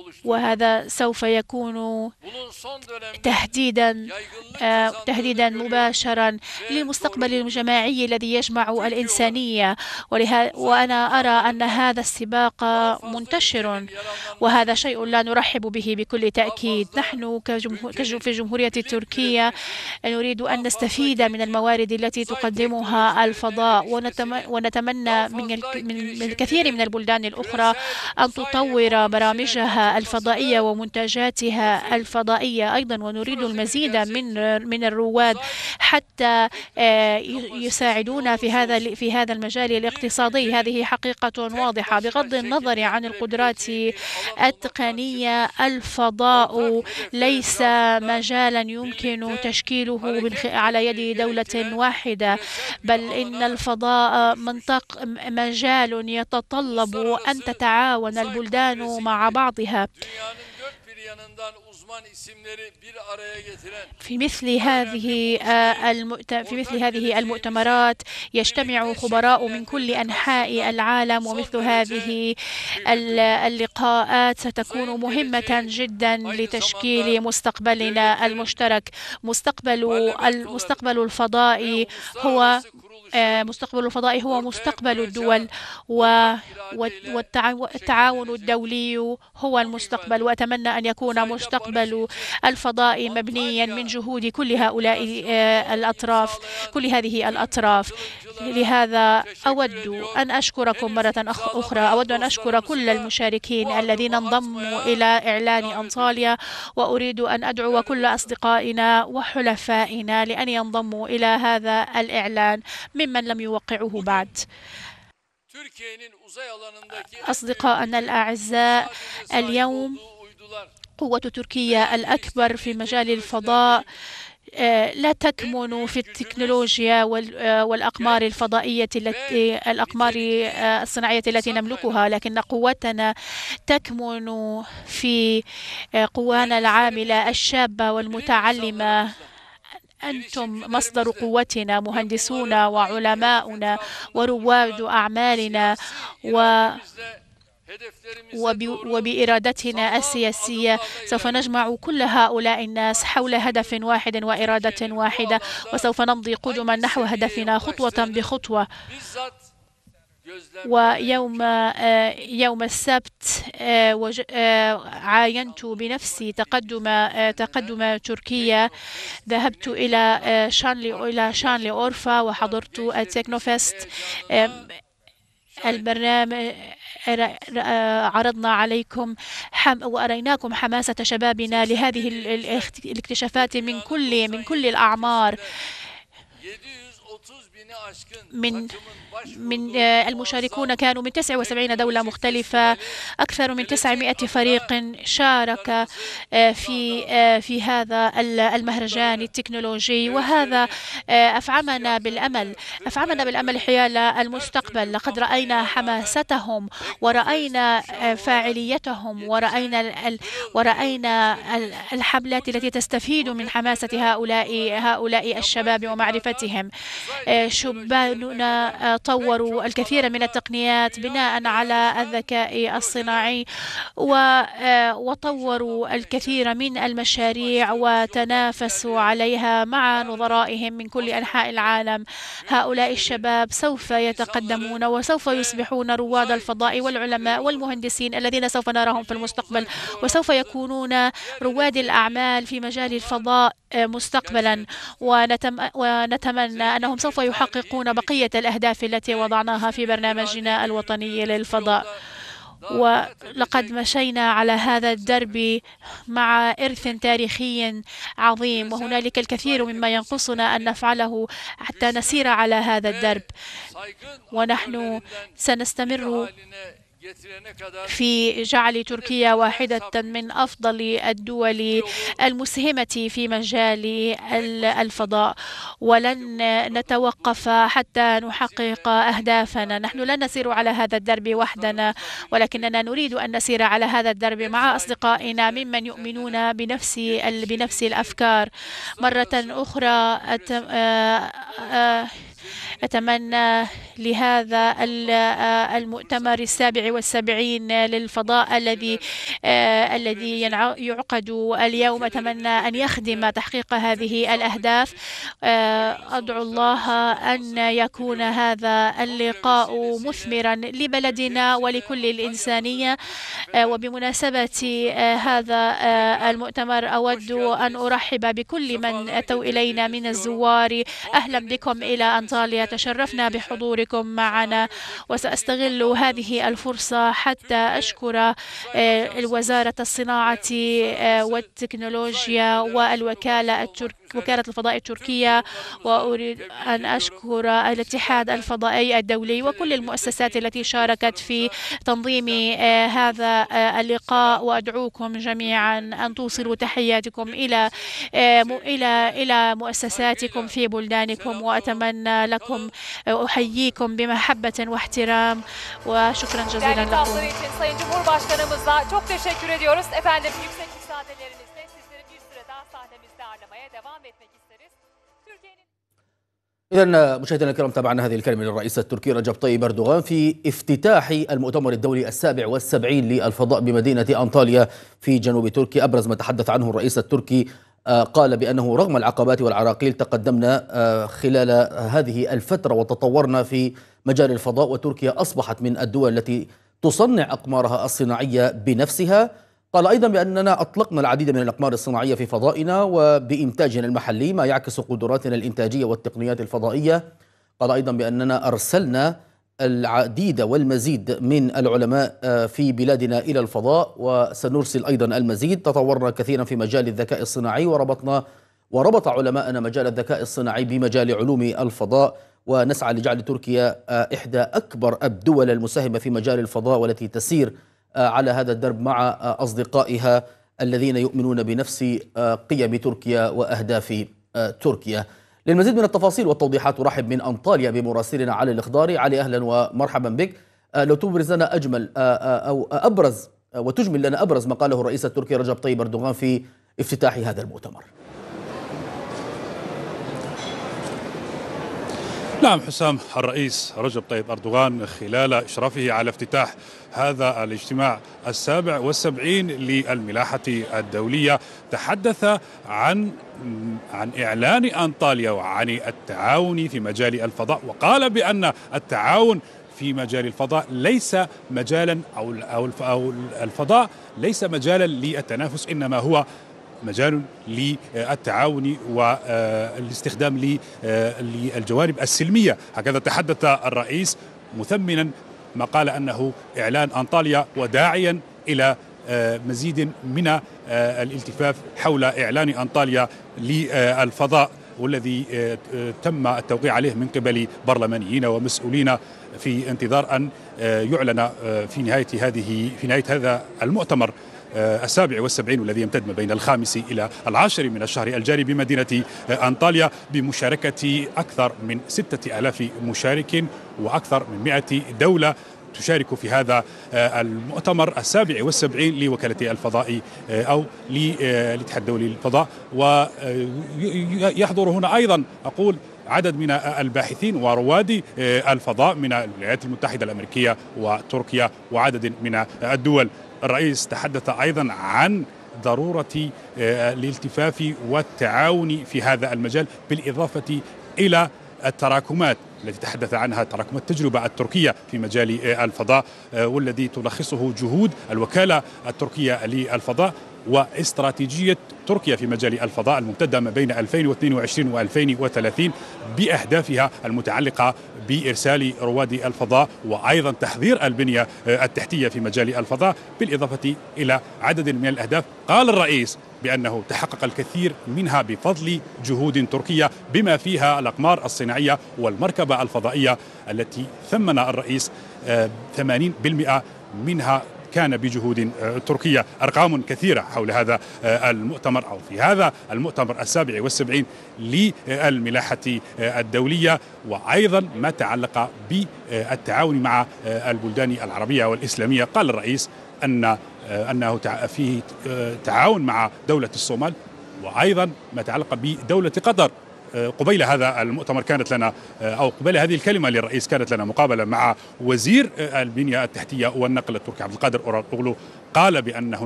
وهذا سوف يكون تهديدا مباشرا للمستقبل الجماعي الذي يجمع الإنسانية. وأنا أرى أن هذا السباق منتشر، وهذا شيء لا نرحب به بكل تأكيد. نحن في الجمهورية التركية نريد أن نستفيد من الموارد التي تقدمها الفضاء، ونتمنى من الكثير من البلدان الأخرى أن تطور برامجها الفضائية ومنتجاتها الفضائية أيضا. ونريد المزيد من الرواد حتى يساعدونا في هذا المجال الاقتصادي. هذه حقيقة واضحة. بغض النظر عن القدرات التقنية، الفضاء ليس مجالا يمكن تشكيله على يد دولة واحدة، بل إن الفضاء مجال يتطلب أن تتعاون البلدان مع بعضها. في مثل هذه المؤتمرات يجتمع خبراء من كل أنحاء العالم، ومثل هذه اللقاءات ستكون مهمة جدا لتشكيل مستقبلنا المشترك. مستقبل الفضاء هو مستقبل الدول، والتعاون الدولي هو المستقبل. وأتمنى أن يكون مستقبل الفضاء مبنيا من جهود كل هذه الأطراف. لهذا أود أن أشكركم مرة أخرى. أود أن أشكر كل المشاركين الذين انضموا إلى إعلان أنطاليا، وأريد أن أدعو كل أصدقائنا وحلفائنا لأن ينضموا إلى هذا الإعلان ممن لم يوقعه بعد. أصدقائنا الأعزاء، اليوم قوة تركيا الأكبر في مجال الفضاء لا تكمن في التكنولوجيا والأقمار الفضائية الأقمار الصناعية التي نملكها، لكن قوتنا تكمن في قوانا العاملة الشابة والمتعلمة. أنتم مصدر قوتنا، مهندسونا وعلماؤنا ورواد أعمالنا، وبإرادتنا السياسية سوف نجمع كل هؤلاء الناس حول هدف واحد وإرادة واحدة، وسوف نمضي قدما نحو هدفنا خطوة بخطوة. ويوم السبت عاينت بنفسي تقدم تركيا. ذهبت إلى شانلي أورفا وحضرت التكنوفست البرنامج. عرضنا عليكم وأريناكم حماسة شبابنا لهذه الاكتشافات من كل الأعمار. من المشاركون كانوا من 79 دولة مختلفة. أكثر من 900 فريق شارك في هذا المهرجان التكنولوجي، وهذا أفعمنا بالأمل حيال المستقبل. لقد رأينا حماستهم ورأينا فاعليتهم ورأينا الحملات التي تستفيد من حماسة هؤلاء الشباب ومعرفتهم. شباننا طوروا الكثير من التقنيات بناء على الذكاء الصناعي، وطوروا الكثير من المشاريع وتنافسوا عليها مع نظرائهم من كل أنحاء العالم. هؤلاء الشباب سوف يتقدمون وسوف يصبحون رواد الفضاء والعلماء والمهندسين الذين سوف نراهم في المستقبل، وسوف يكونون رواد الأعمال في مجال الفضاء مستقبلا. ونتمنى أنهم سوف يحققون بقية الأهداف التي وضعناها في برنامجنا الوطني للفضاء. ولقد مشينا على هذا الدرب مع إرث تاريخي عظيم، وهنالك الكثير مما ينقصنا أن نفعله حتى نسير على هذا الدرب. ونحن سنستمر في جعل تركيا واحدة من أفضل الدول المسهمة في مجال الفضاء، ولن نتوقف حتى نحقق أهدافنا. نحن لا نسير على هذا الدرب وحدنا، ولكننا نريد أن نسير على هذا الدرب مع أصدقائنا ممن يؤمنون بنفس الأفكار. مرة أخرى أتمنى لهذا المؤتمر 77 للفضاء الذي يعقد اليوم، أتمنى أن يخدم تحقيق هذه الأهداف. أدعو الله أن يكون هذا اللقاء مثمرا لبلدنا ولكل الإنسانية. وبمناسبة هذا المؤتمر أود أن أرحب بكل من أتوا إلينا من الزوار. أهلا بكم إلى أنطاليا، تشرفنا بحضوركم معنا. وسأستغل هذه الفرصة حتى أشكر وزارة الصناعة والتكنولوجيا وكالة الفضاء التركية، وأريد أن أشكر الاتحاد الفضائي الدولي وكل المؤسسات التي شاركت في تنظيم هذا اللقاء. وأدعوكم جميعا أن توصلوا تحياتكم إلى مؤسساتكم في بلدانكم، وأتمنى لكم، أحييكم بمحبة واحترام، وشكرا جزيلا لكم. Sayın Cumhurbaşkanımızla çok teşekkür ediyoruz. Efendim, yüksek müsaadelerinizle sizleri bir süre daha sahnemizde ağırlamaya devam etmek isteriz. إذا مشاهدينا الكرام، تابعنا هذه الكلمة للرئيس التركي رجب طيب أردوغان في افتتاح المؤتمر الدولي 77 للفضاء بمدينة أنطاليا في جنوب تركيا. أبرز ما تحدث عنه الرئيس التركي قال بأنه رغم العقبات والعراقيل تقدمنا خلال هذه الفترة وتطورنا في مجال الفضاء، وتركيا أصبحت من الدول التي تصنع أقمارها الصناعية بنفسها. قال أيضا بأننا أطلقنا العديد من الأقمار الصناعية في فضائنا وبإنتاجنا المحلي، ما يعكس قدراتنا الإنتاجية والتقنيات الفضائية. قال أيضا بأننا أرسلنا العديد والمزيد من العلماء في بلادنا إلى الفضاء، وسنرسل أيضا المزيد. تطورنا كثيرا في مجال الذكاء الصناعي، وربط علماءنا مجال الذكاء الصناعي بمجال علوم الفضاء، ونسعى لجعل تركيا إحدى أكبر الدول المساهمة في مجال الفضاء، والتي تسير على هذا الدرب مع أصدقائها الذين يؤمنون بنفس قيم تركيا وأهداف تركيا. للمزيد من التفاصيل والتوضيحات أرحب من أنطاليا بمراسلنا علي الإخضاري. علي، أهلا ومرحبا بك. لو تبرز لنا أجمل أو أبرز وتجمل لنا أبرز ما قاله الرئيس التركي رجب طيب أردوغان في افتتاح هذا المؤتمر. نعم حسام، الرئيس رجب طيب أردوغان خلال إشرافه على افتتاح هذا الاجتماع 77 للملاحة الدولية تحدث عن إعلان أنطاليا وعن التعاون في مجال الفضاء، وقال بأن التعاون في مجال الفضاء ليس مجالا أو الفضاء ليس مجالا للتنافس، إنما هو مجال للتعاون والاستخدام للجوانب السلمية. هكذا تحدث الرئيس مثمنا ما قال أنه إعلان أنطاليا، وداعيا إلى مزيد من الالتفاف حول إعلان أنطاليا للفضاء، والذي تم التوقيع عليه من قبل برلمانيين ومسؤولين في انتظار أن يعلن في نهاية هذا المؤتمر 77 والذي يمتد ما بين 5 إلى 10 من الشهر الجاري بمدينة أنطاليا، بمشاركة أكثر من 6000 مشارك وأكثر من 100 دولة تشارك في هذا المؤتمر 77 لوكالة الفضاء أو للاتحاد الدولي للفضاء. ويحضر هنا أيضا عدد من الباحثين ورواد الفضاء من الولايات المتحدة الأمريكية وتركيا وعدد من الدول. الرئيس تحدث أيضا عن ضرورة الالتفاف والتعاون في هذا المجال، بالإضافة إلى التراكمات التي تحدث عنها، تراكمات التجربة التركية في مجال الفضاء، والذي تلخصه جهود الوكالة التركية للفضاء واستراتيجية تركيا في مجال الفضاء الممتدة ما بين 2022 و2030 بأهدافها المتعلقة بإرسال رواد الفضاء، وأيضا تحضير البنية التحتية في مجال الفضاء، بالإضافة إلى عدد من الأهداف. قال الرئيس بأنه تحقق الكثير منها بفضل جهود تركيا، بما فيها الأقمار الصناعية والمركبة الفضائية التي ثمن الرئيس 80% منها كان بجهود تركيا. أرقام كثيرة حول هذا المؤتمر أو في هذا المؤتمر 77 للملاحة الدولية، وأيضا ما تعلق بالتعاون مع البلدان العربية والإسلامية. قال الرئيس أنه فيه تعاون مع دولة الصومال، وأيضا ما تعلق بدولة قطر قبيل هذا المؤتمر كانت لنا أو قبيل هذه الكلمة للرئيس كانت لنا مقابلة مع وزير البنية التحتية والنقل التركي عبد القادر أوغلو، قال بأن